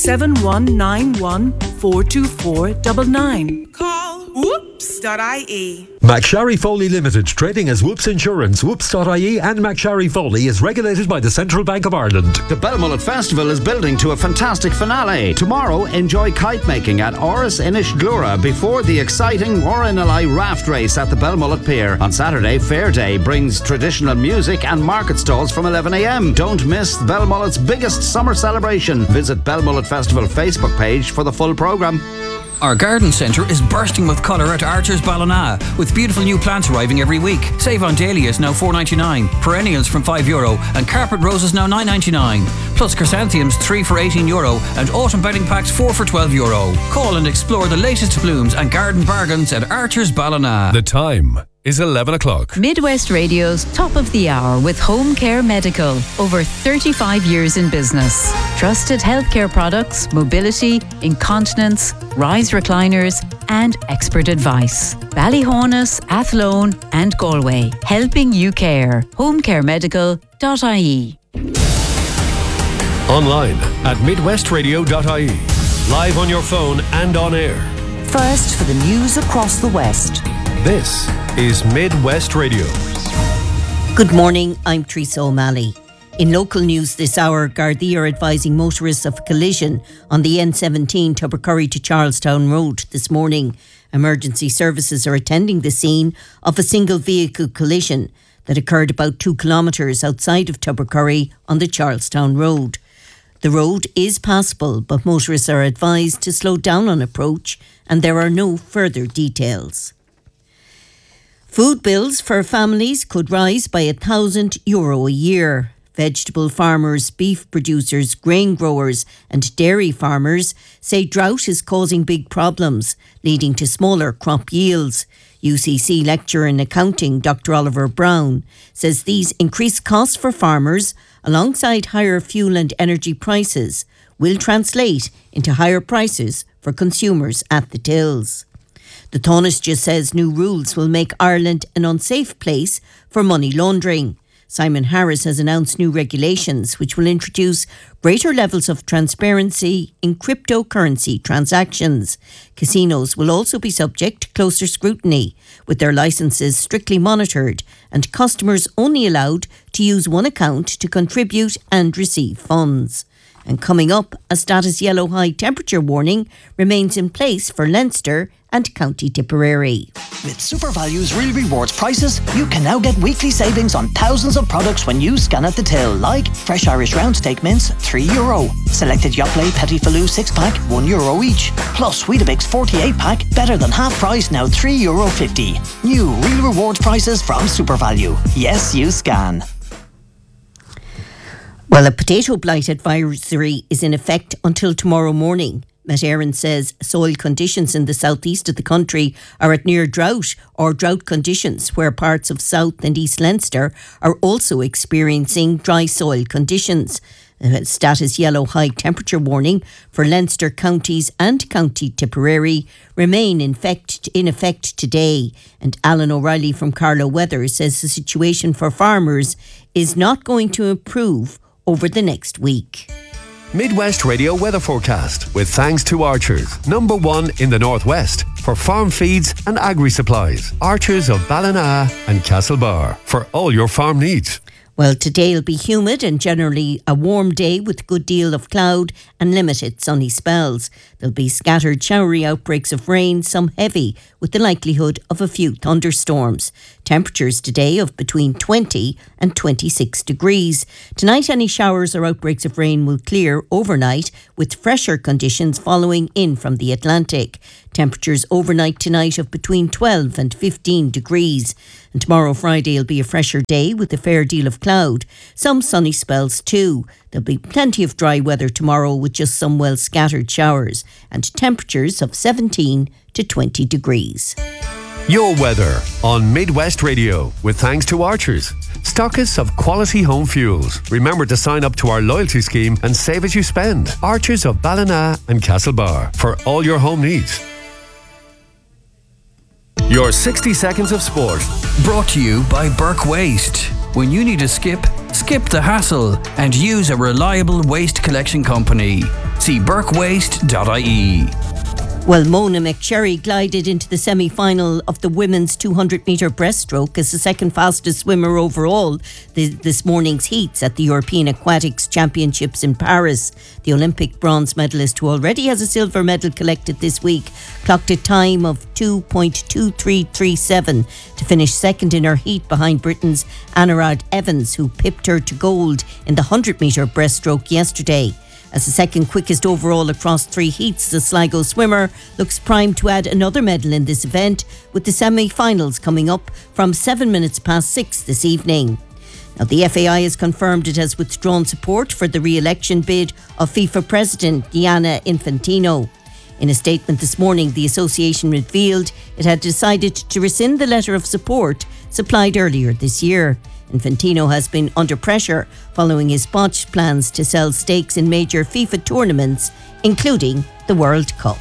07191 424 99. Call whoops.ie. McSharry Foley Limited, trading as Whoops Insurance, whoops.ie and McSharry Foley is regulated by the Central Bank of Ireland. The Belmullet Festival is building to a fantastic finale. Tomorrow, enjoy kite making at Oris Inish Glura before the exciting Warrenelai raft race at the Belmullet Pier. On Saturday, Fair Day brings traditional music and market stalls from 11 a.m. Don't miss Belmullet's biggest summer celebration. Visit Belmullet Festival Facebook page for the full programme. Our garden centre is bursting with colour at Archer's Ballina, with beautiful new plants arriving every week. Save on dahlias now €4.99, perennials from €5 and carpet roses now €9.99. Plus chrysanthemums 3 for €18 and autumn bedding packs 4 for €12. Call and explore the latest blooms and garden bargains at Archer's Ballina. The time is 11 o'clock. Midwest Radio's Top of the Hour with Home Care Medical. Over 35 years in business. Trusted healthcare products, mobility, incontinence, rise recliners and expert advice. Ballyhonus, Athlone and Galway. Helping you care. homecaremedical.ie. Online at midwestradio.ie. Live on your phone and on air. First for the news across the West. This is Midwest Radio. Good morning, I'm Teresa O'Malley. In local news this hour, Gardaí are advising motorists of a collision on the N17 Tubbercurry to Charlestown Road this morning. Emergency services are attending the scene of a single vehicle collision that occurred about 2 kilometres outside of Tubbercurry on the Charlestown Road. The road is passable, but motorists are advised to slow down on approach, and there are no further details. Food bills for families could rise by €1,000 a year. Vegetable farmers, beef producers, grain growers and dairy farmers say drought is causing big problems, leading to smaller crop yields. UCC lecturer in accounting Dr. Oliver Brown says these increased costs for farmers, alongside higher fuel and energy prices, will translate into higher prices for consumers at the tills. The Taoiseach says new rules will make Ireland an unsafe place for money laundering. Simon Harris has announced new regulations which will introduce greater levels of transparency in cryptocurrency transactions. Casinos will also be subject to closer scrutiny, with their licences strictly monitored and customers only allowed to use one account to contribute and receive funds. And coming up, a status yellow high temperature warning remains in place for Leinster and County Tipperary. With SuperValue's Real Rewards prices, you can now get weekly savings on thousands of products when you scan at the till, like fresh Irish round steak mince, €3. Selected Yoplait Petit Falou 6-pack, €1 each. Plus Weetabix 48-pack, better than half price, now €3.50. New Real Rewards prices from SuperValue. Yes, you scan. Well, a potato blight advisory is in effect until tomorrow morning. Met Éireann says soil conditions in the southeast of the country are at near drought or drought conditions, where parts of South and East Leinster are also experiencing dry soil conditions. A status yellow high temperature warning for Leinster counties and County Tipperary remain in effect today. And Alan O'Reilly from Carlow Weather says the situation for farmers is not going to improve over the next week. Midwest Radio weather forecast with thanks to Archers, #1 in the Northwest for farm feeds and agri-supplies. Archers of Ballina and Castlebar for all your farm needs. Well, today will be humid and generally a warm day with a good deal of cloud and limited sunny spells. There'll be scattered showery outbreaks of rain, some heavy, with the likelihood of a few thunderstorms. Temperatures today of between 20 and 26 degrees. Tonight, any showers or outbreaks of rain will clear overnight, with fresher conditions following in from the Atlantic. Temperatures overnight tonight of between 12 and 15 degrees. And tomorrow, Friday, will be a fresher day with a fair deal of cloud. Some sunny spells too. There'll be plenty of dry weather tomorrow with just some well scattered showers and temperatures of 17 to 20 degrees. Your weather on Midwest Radio with thanks to Archers, stockists of quality home fuels. Remember to sign up to our loyalty scheme and save as you spend. Archers of Ballina and Castlebar for all your home needs. Your 60 seconds of sport. Brought to you by Burke Waste. When you need a skip the hassle and use a reliable waste collection company. See burkewaste.ie. Well, Mona McSherry glided into the semi-final of the women's 200-metre breaststroke as the second fastest swimmer overall this morning's heats at the European Aquatics Championships in Paris. The Olympic bronze medalist, who already has a silver medal collected this week, clocked a time of 2.2337 to finish second in her heat behind Britain's Anurag Evans, who pipped her to gold in the 100-metre breaststroke yesterday. As the second quickest overall across 3 heats, the Sligo swimmer looks primed to add another medal in this event, with the semi-finals coming up from 6 this evening. Now, the FAI has confirmed it has withdrawn support for the re-election bid of FIFA President Gianni Infantino. In a statement this morning, the association revealed it had decided to rescind the letter of support supplied earlier this year. Infantino has been under pressure following his botched plans to sell stakes in major FIFA tournaments, including the World Cup.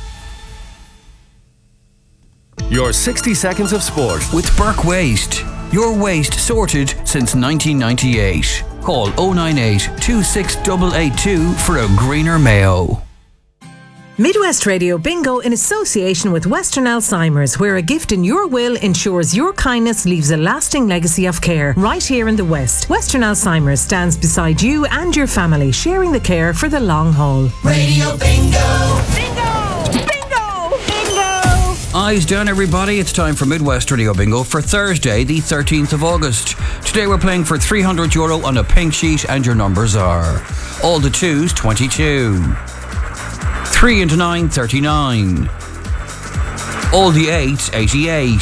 Your 60 seconds of sport with Burke Waste. Your waste sorted since 1998. Call 098 26882 for a greener Mayo. Midwest Radio Bingo in association with Western Alzheimer's, where a gift in your will ensures your kindness leaves a lasting legacy of care right here in the West. Western Alzheimer's stands beside you and your family, sharing the care for the long haul. Radio Bingo! Bingo! Bingo! Bingo! Eyes down, everybody. It's time for Midwest Radio Bingo for Thursday, the 13th of August. Today we're playing for €300 on a pink sheet, and your numbers are all the 2s, 22. 3 and 9, 39. All the 8s, 88.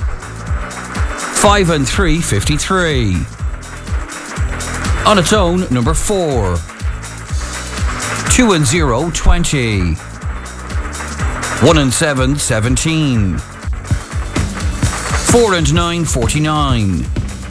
5 and 3, 53. On its own, number 4. 2 and 0, 20. 1 and 7, 17. 4 and 9, 49.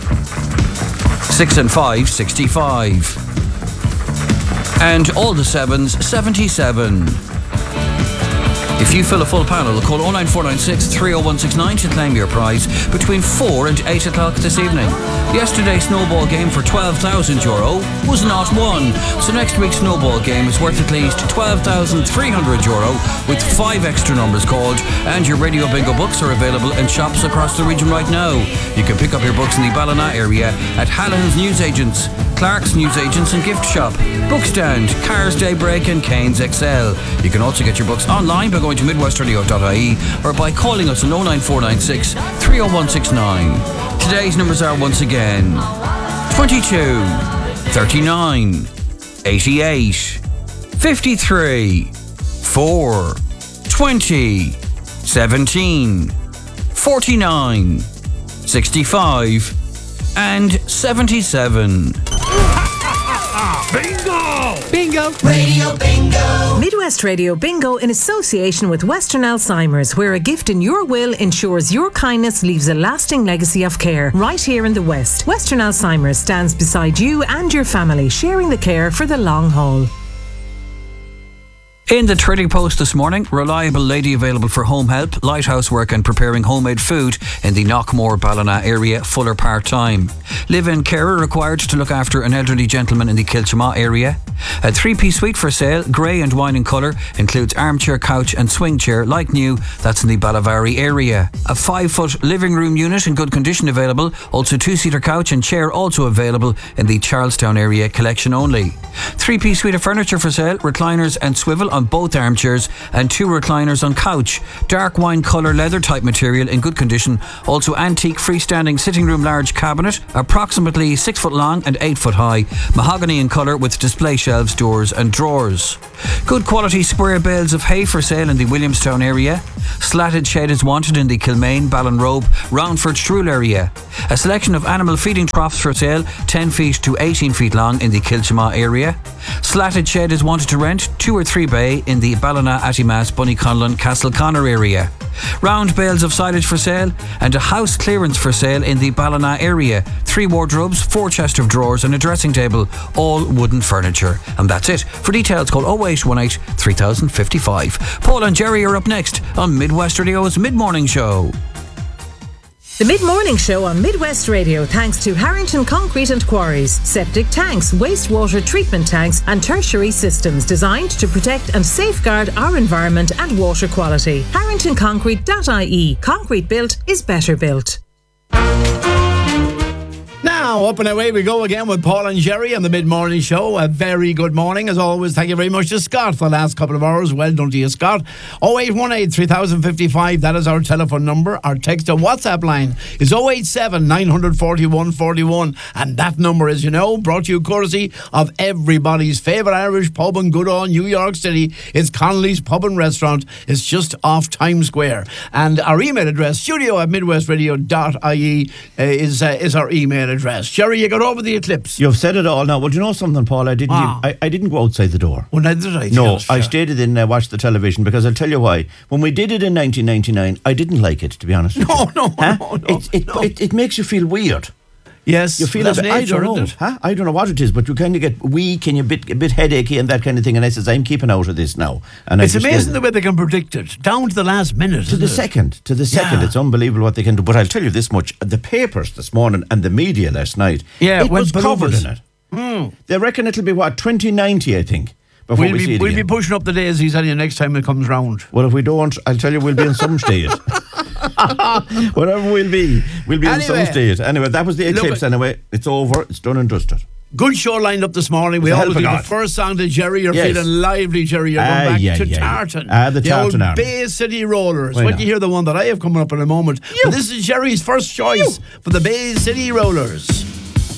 6 and 5, 65. And all the 7s, 77. If you fill a full panel, call 09496 30169 to claim your prize between 4 and 8 o'clock this evening. Yesterday's snowball game for €12,000 was not won, so next week's snowball game is worth at least €12,300 with 5 extra numbers called, and your Radio Bingo books are available in shops across the region right now. You can pick up your books in the Ballina area at Hallin's Newsagents, Clark's Newsagents and Gift Shop, Bookstand, Cars Daybreak and Cairns XL. You can also get your books online by going to midwestradio.ie or by calling us on 09496 30169. Today's numbers are once again 22, 39, 88, 53, 4, 20, 17, 49, 65 and 77. Bingo! Bingo! Radio Bingo! Midwest Radio Bingo in association with Western Alzheimer's, where a gift in your will ensures your kindness leaves a lasting legacy of care right here in the West. Western Alzheimer's stands beside you and your family, sharing the care for the long haul. In the Trading Post this morning, reliable lady available for home help, lighthouse work and preparing homemade food in the Knockmore Ballina area, full or part-time. Live-in carer required to look after an elderly gentleman in the Kilchama area. A 3-piece suite for sale, grey and wine in colour, includes armchair, couch and swing chair, like new, that's in the Ballavari area. A 5-foot living room unit in good condition available, also 2-seater couch and chair also available in the Charlestown area, collection only. 3-piece suite of furniture for sale, recliners and swivel on both armchairs and 2 recliners on couch. Dark wine colour leather type material in good condition, also antique freestanding sitting room large cabinet, approximately 6 foot long and 8 foot high, mahogany in colour with display shelves, doors and drawers. Good quality square bales of hay for sale in the Williamstown area. Slatted shed is wanted in the Kilmaine, Ballinrobe, Roundford, Stroul area. A selection of animal feeding troughs for sale, 10 feet to 18 feet long in the Kilchama area. Slatted shed is wanted to rent, 2 or 3 bay in the Ballina, Attimas, Bunnyconlon, Castleconnor area. Round bales of silage for sale and a house clearance for sale in the Ballina area. 3 wardrobes, 4 chest of drawers and a dressing table, all wooden furniture. And that's it. For details, call 0818 3055. Paul and Jerry are up next on Midwest Radio's Mid-Morning Show. The Mid-Morning Show on Midwest Radio, thanks to Harrington Concrete and Quarries. Septic tanks, wastewater treatment tanks and tertiary systems designed to protect and safeguard our environment and water quality. HarringtonConcrete.ie. Concrete built is better built. Now, up and away we go again with Paul and Jerry on the Mid-Morning Show. A very good morning, as always. Thank you very much to Scott for the last couple of hours. Well done to you, Scott. 0818 3055, that is our telephone number. Our text and WhatsApp line is 087 941 41. And that number, as you know, brought to you courtesy of everybody's favourite Irish pub in good old New York City. It's Connolly's Pub and Restaurant. It's just off Times Square. And our email address, studio@midwestradio.ie, is our email address. Jerry, you got over the eclipse. You've said it all now. Well, do you know something, Paul? I didn't go outside the door. Well, neither did I. No, I stayed in and watched the television, because I'll tell you why. When we did it in 1999, I didn't like it, to be honest. No. It makes you feel weird. Yes, you feel that's I don't know. I don't know what it is, but you kind of get weak and you're a bit headachy and that kind of thing. And I says, I'm keeping out of this now. And it's amazing the way they can predict it down to the last minute. To the second. Yeah. It's unbelievable what they can do. But I'll tell you this much: the papers this morning and the media last night, it was covered in it. They reckon it'll be 2090, I think. We'll be pushing up the daisies on you next time it comes round. Well, if we don't, I'll tell you, we'll be in some state. Whatever we'll be in some state. Anyway, that was the eclipse. Anyway, it's over. It's done and dusted. Good show lined up this morning. We always do the first song to Jerry. You're feeling lively, Jerry. You're going back to Tartan. The Tartan old Bay City Rollers. When you hear the one that I have coming up in a moment. But this is Jerry's first choice for the Bay City Rollers.